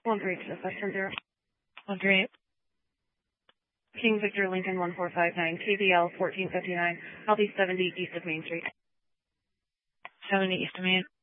1-3 to dispatch 10-0. 1-3. King Victor Lincoln 1459, KBL 1459, Southeast 70 east of Main Street. 70 east of Main.